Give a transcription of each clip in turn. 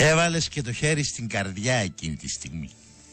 Έβαλες και το χέρι στην καρδιά εκείνη τη στιγμή.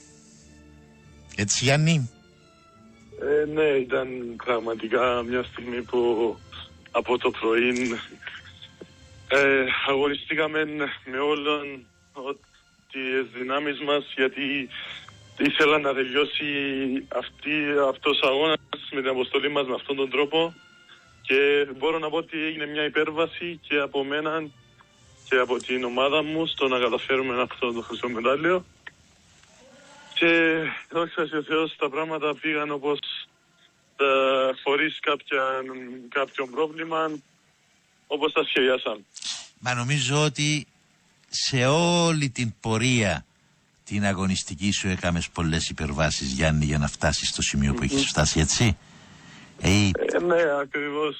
Έτσι, Γιάννη? Ναι, ήταν πραγματικά μια στιγμή που από το πρωί αγωνιστήκαμε με όλων τις δυνάμεις μας, γιατί ήθελα να τελειώσει αυτός ο αγώνας με την αποστολή μας με αυτόν τον τρόπο, και μπορώ να πω ότι έγινε μια υπέρβαση και από μένα και από την ομάδα μου στο να καταφέρουμε αυτό το χρυσό μετάλλιο. Και δόξα τω Θεώ, τα πράγματα πήγαν όπως χωρίς κάποιο πρόβλημα, όπως τα σχεδιάσαμε. Μα νομίζω ότι σε όλη την πορεία την αγωνιστική σου έκαμες πολλές υπερβάσεις, Γιάννη, για να φτάσεις στο σημείο που έχεις φτάσει, έτσι? Ναι, ακριβώς.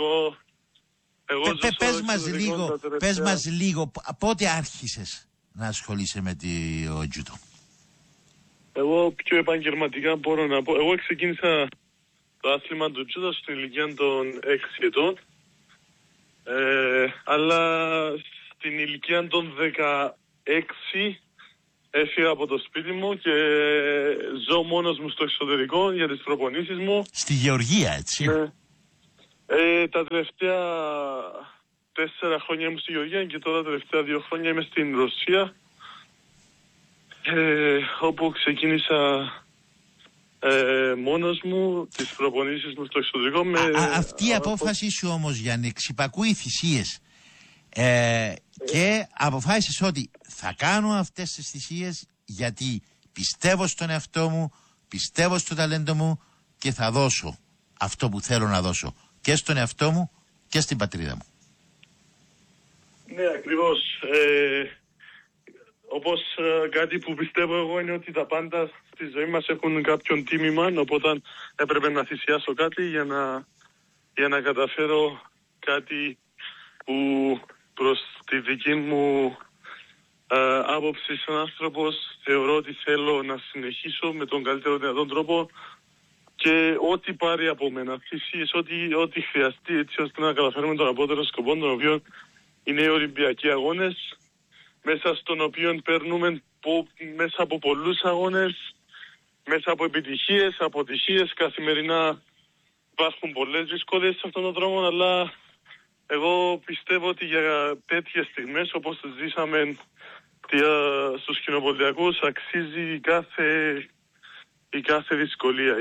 Πες μας λίγο, πότε άρχισες να ασχολείσαι με το τζούτο? Εγώ πιο επαγγελματικά μπορώ να πω. Εγώ ξεκίνησα το άθλημα του τζούτο στην ηλικία των 6 ετών. Αλλά στην ηλικία των 16 έφυγα από το σπίτι μου και ζω μόνος μου στο εξωτερικό για τις προπονήσεις μου. Στη Γεωργία, έτσι? Ναι. Τα τελευταία 4 χρόνια ήμουν στη Γεωργία και τώρα τα τελευταία 2 χρόνια είμαι στην Ρωσία, όπου ξεκίνησα μόνος μου τις προπονήσεις μου στο εξωτερικό. Αυτή η απόφαση σου όμως, Γιάννη, εξυπακούει θυσίες, και αποφάσισες ότι θα κάνω αυτές τις θυσίες γιατί πιστεύω στον εαυτό μου, πιστεύω στο ταλέντο μου και θα δώσω αυτό που θέλω να δώσω και στον εαυτό μου και στην πατρίδα μου. Ναι, ακριβώς. Όπως κάτι που πιστεύω εγώ είναι ότι τα πάντα στη ζωή μας έχουν κάποιον τίμημα, οπότε έπρεπε να θυσιάσω κάτι για να καταφέρω κάτι που προς τη δική μου άποψη σαν άνθρωπος θεωρώ ότι θέλω να συνεχίσω με τον καλύτερο δυνατόν τρόπο, και ό,τι πάρει από μένα, θυσίες, ό,τι χρειαστεί, έτσι ώστε να καταφέρουμε τον απότερο σκοπό, τον οποίο είναι οι Ολυμπιακοί Αγώνες, μέσα στον οποίο περνούμε μέσα από πολλούς αγώνες, μέσα από επιτυχίες, αποτυχίες. Καθημερινά υπάρχουν πολλές δυσκολίες σε αυτόν τον δρόμο, αλλά εγώ πιστεύω ότι για τέτοιες στιγμές όπως τις ζήσαμε στους κοινοπολιτιακούς αξίζει η κάθε δυσκολία,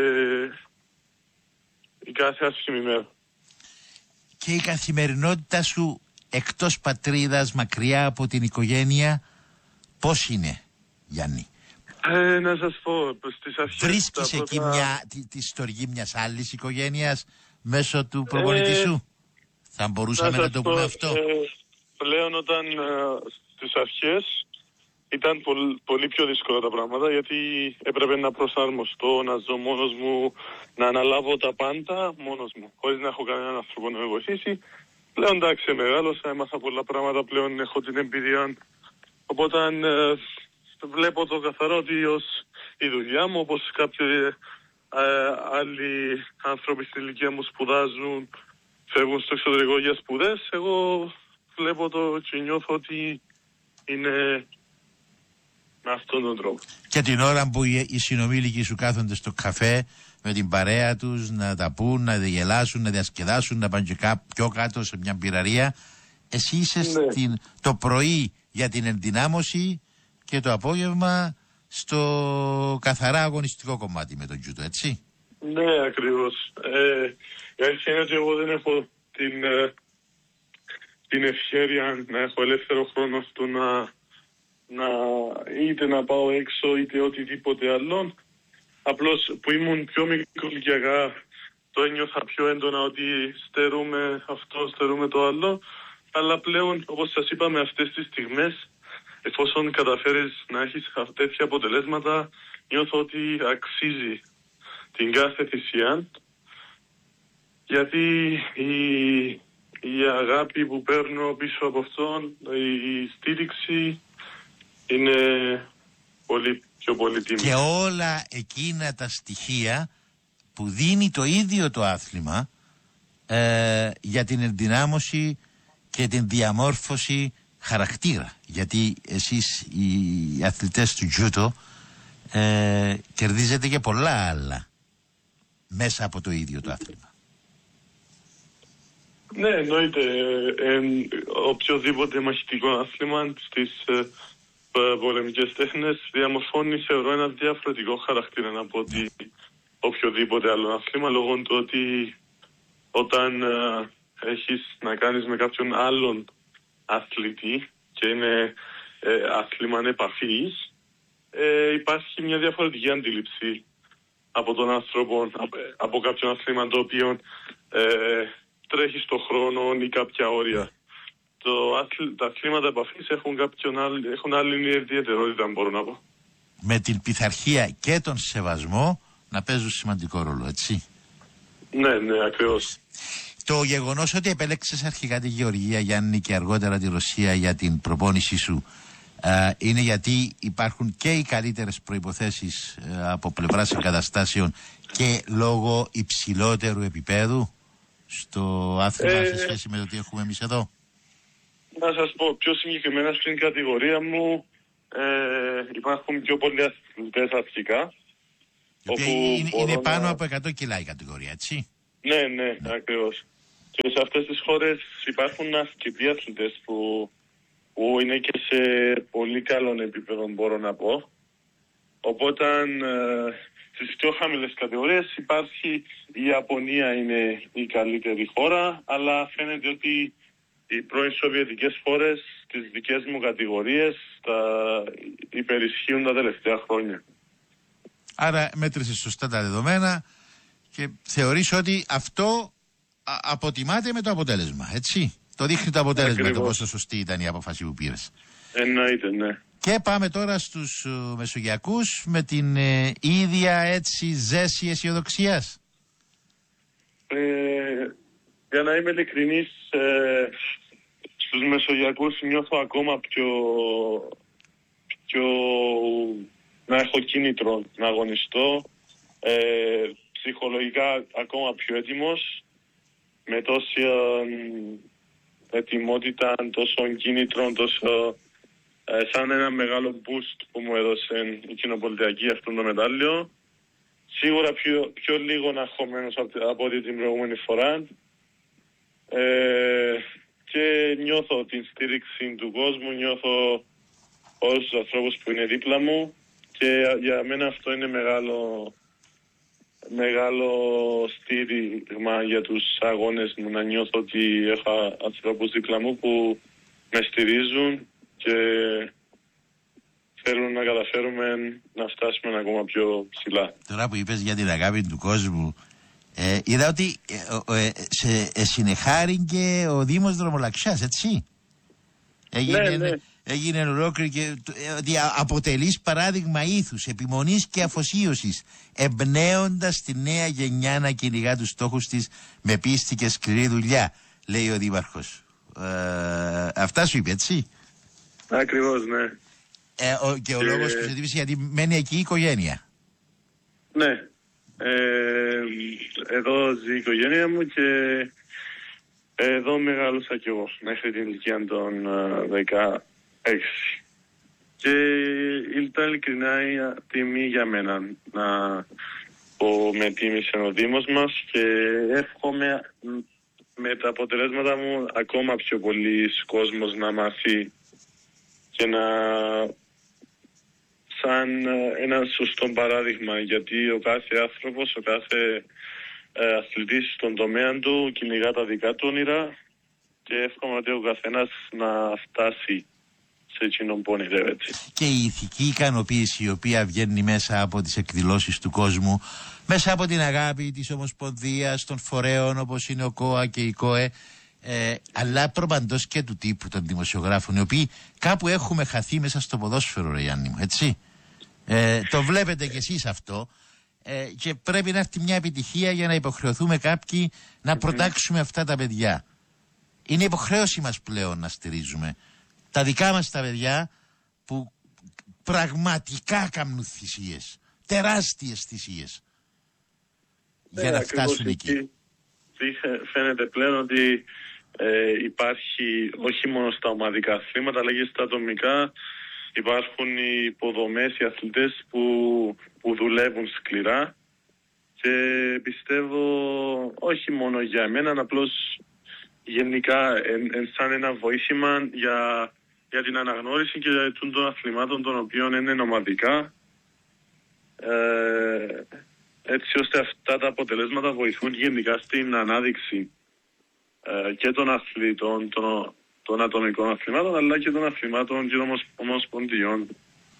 η κάθε άσχημη μέρα. Και η καθημερινότητα σου εκτός πατρίδας, μακριά από την οικογένεια, πώς είναι, Γιάννη? Να σας πω, στις αρχές... Βρίσκεις εκεί τη στοργή μιας άλλης οικογένειας μέσω του προπονητή σου? Θα μπορούσαμε να το πούμε αυτό? Πλέον όταν στις αρχές ήταν πολύ πιο δύσκολα τα πράγματα, γιατί έπρεπε να προσαρμοστώ, να ζω μόνος μου, να αναλάβω τα πάντα μόνος μου, χωρίς να έχω κανέναν άνθρωπο να με βοηθήσει. Πλέον εντάξει, μεγάλωσα, έμαθα πολλά πράγματα, πλέον έχω την εμπειρία, οπότε βλέπω το καθαρό ότι ως η δουλειά μου, όπως κάποιοι άλλοι άνθρωποι στην ηλικία μου σπουδάζουν, φεύγουν στο εξωτερικό για σπουδές, εγώ βλέπω το και νιώθω ότι είναι με αυτόν τον τρόπο. Και την ώρα που οι συνομήλικοι σου κάθονται στο καφέ με την παρέα τους, να τα πούν, να διαγελάσουν, να διασκεδάσουν, να πάνε και πιο κάτω σε μια πυραρία, εσύ είσαι το πρωί για την ενδυνάμωση και το απόγευμα στο καθαρά αγωνιστικό κομμάτι με τον τζούτο, έτσι? Ναι, ακριβώς. Η αλήθεια είναι ότι εγώ δεν έχω την ευχέρεια να έχω ελεύθερο χρόνο στο να είτε να πάω έξω είτε οτιδήποτε άλλο. Απλώς που ήμουν πιο μικρολικιακά το ένιωθα πιο έντονα ότι στερούμε αυτό, στερούμε το άλλο. Αλλά πλέον, όπως σας είπα, με αυτές τις στιγμές, εφόσον καταφέρεις να έχεις τέτοια αποτελέσματα, νιώθω ότι αξίζει την κάθε θυσία, γιατί η αγάπη που παίρνω πίσω από αυτόν, η στήριξη είναι πολύ πιο πολύτιμη. Και όλα εκείνα τα στοιχεία που δίνει το ίδιο το άθλημα για την ενδυνάμωση και την διαμόρφωση χαρακτήρα. Γιατί εσείς οι αθλητές του τζούτο κερδίζετε και πολλά άλλα μέσα από το ίδιο το άθλημα. Ναι, εννοείται. Οποιοδήποτε μαχητικό άθλημα στις πολεμικές τέχνες διαμορφώνει, θεωρώ, ένα διαφορετικό χαρακτήρα από ότι οποιοδήποτε άλλο άθλημα, λόγω του ότι όταν έχεις να κάνεις με κάποιον άλλον αθλητή και είναι άθλημα επαφής, υπάρχει μια διαφορετική αντίληψη από τον άνθρωπο, από κάποιον άθλημα το οποίο τρέχει στον χρόνο ή κάποια όρια. Τα αθλήματα επαφής έχουν άλλη ιδιαιτερότητα, μπορώ να πω. Με την πειθαρχία και τον σεβασμό να παίζουν σημαντικό ρόλο, έτσι. Ναι, ακριβώς. Το γεγονός ότι επέλεξες αρχικά τη Γεωργία, Γιάννη, και αργότερα τη Ρωσία για την προπόνησή σου, είναι γιατί υπάρχουν και οι καλύτερες προϋποθέσεις από πλευράς εγκαταστάσεων και λόγω υψηλότερου επίπεδου στο άθλημα σε σχέση με το τι έχουμε εμείς εδώ? Να σας πω πιο συγκεκριμένα, στην κατηγορία μου υπάρχουν πιο πολλοί αθλητές αρχικά. Είναι πάνω από 100 κιλά η κατηγορία, έτσι. Ναι, ακριβώς. Και σε αυτές τις χώρες υπάρχουν ασκητοί αθλητές που είναι και σε πολύ καλό επίπεδο, μπορώ να πω. Οπότε στις πιο χαμηλές κατηγορίες υπάρχει η Ιαπωνία, είναι η καλύτερη χώρα, αλλά φαίνεται ότι οι πρώην Σοβιετικές χώρες στις δικές μου κατηγορίες υπερισχύουν τα τελευταία χρόνια. Άρα μέτρησες σωστά τα δεδομένα και θεωρείς ότι αυτό αποτιμάται με το αποτέλεσμα, έτσι. Το δείχνει το αποτέλεσμα. Ακριβώς. Το πόσο σωστή ήταν η απόφαση που πήρες. Εννοείται, ναι. Και πάμε τώρα στους Μεσογειακούς με την ίδια έτσι ζέση αισιοδοξίας. Για να είμαι ειλικρινής, στους Μεσογειακούς νιώθω ακόμα πιο να έχω κίνητρο να αγωνιστώ, ψυχολογικά ακόμα πιο έτοιμος, με τόση ετοιμότητα, τόσο κίνητρο, τόσο σαν ένα μεγάλο boost που μου έδωσε η κοινοπολιτιακή αυτό το μετάλλιο. Σίγουρα πιο λίγο αγχωμένος από ό,τι την προηγούμενη φορά. Και νιώθω την στήριξη του κόσμου, νιώθω όλους τους ανθρώπους που είναι δίπλα μου και για μένα αυτό είναι μεγάλο στήριγμα για τους αγώνες μου, να νιώθω ότι έχω ανθρώπους δίπλα μου που με στηρίζουν και θέλουν να καταφέρουμε να φτάσουμε ακόμα πιο ψηλά. Τώρα που είπες για την αγάπη του κόσμου, είδα ότι συνεχάρηκε ο Δήμος Δρομολαξιάς, έτσι. Έγινε ολόκληρη και ότι αποτελείς παράδειγμα ήθους, επιμονής και αφοσίωσης, εμπνέοντας τη νέα γενιά να κυνηγά τους στόχους της με πίστη και σκληρή δουλειά, λέει ο Δήμαρχος. Αυτά σου είπε, έτσι. Ακριβώς, ναι. Και ο λόγος που σε τίμησε γιατί μένει εκεί η οικογένεια. Ναι. Εδώ ζει η οικογένεια μου και εδώ μεγάλωσα κι εγώ μέχρι την ηλικία των 16. Και ήταν ειλικρινά η τιμή για μένα που με τίμησε ο Δήμος μας και εύχομαι με τα αποτελέσματα μου ακόμα πιο πολλοί κόσμος να μάθει και να σαν ένα σωστό παράδειγμα, γιατί ο κάθε άνθρωπος, ο κάθε αθλητής στον τομέα του κυνηγά τα δικά του όνειρα και εύχομαι ότι ο καθένας να φτάσει σε εκείνον που ονειρεύεται. Και η ηθική ικανοποίηση η οποία βγαίνει μέσα από τις εκδηλώσεις του κόσμου, μέσα από την αγάπη της Ομοσπονδίας, των φορέων όπως είναι ο ΚΟΑ και η ΚΟΕ, αλλά προπαντός και του τύπου των δημοσιογράφων, οι οποίοι κάπου έχουμε χαθεί μέσα στο ποδόσφαιρο, ρε Γιάννη μου, έτσι. Το βλέπετε κι εσείς αυτό. Και πρέπει να έρθει μια επιτυχία για να υποχρεωθούμε κάποιοι να προτάξουμε αυτά τα παιδιά. Είναι υποχρέωση μας πλέον να στηρίζουμε τα δικά μας τα παιδιά που πραγματικά κάνουν θυσίες, τεράστιες θυσίες για να φτάσουν εκεί. Φαίνεται πλέον ότι υπάρχει όχι μόνο στα ομαδικά αθλήματα αλλά και στα ατομικά. Υπάρχουν οι υποδομές, οι αθλητές που δουλεύουν σκληρά και πιστεύω όχι μόνο για εμένα, απλώς γενικά σαν ένα βοήθημα για την αναγνώριση και των αθλημάτων των οποίων είναι ομαδικά, έτσι ώστε αυτά τα αποτελέσματα βοηθούν γενικά στην ανάδειξη και των αθλητών, των ατομικών αθλημάτων, αλλά και των αθλημάτων και των ομοσπονδιών.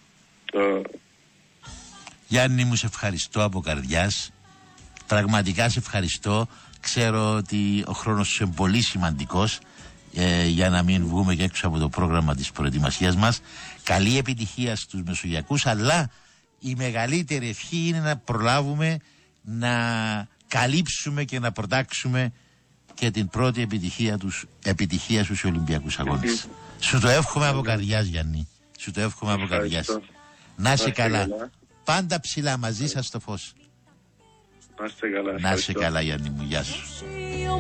Γιάννη μου, σε ευχαριστώ από καρδιάς. Πραγματικά σε ευχαριστώ. Ξέρω ότι ο χρόνος σου είναι πολύ σημαντικός για να μην βγούμε και έξω από το πρόγραμμα της προετοιμασίας μας. Καλή επιτυχία στους Μεσογειακούς, αλλά η μεγαλύτερη ευχή είναι να προλάβουμε να καλύψουμε και να προτάξουμε και την πρώτη επιτυχία στους Ολυμπιακούς Αγώνες. Σου το εύχομαι από καρδιάς, Γιάννη. Σου το εύχομαι από καρδιάς. Να είσαι καλά. Πάντα ψηλά μαζί σας στο φως. Να είστε καλά. Να είσαι καλά, Γιάννη μου. Γεια σου.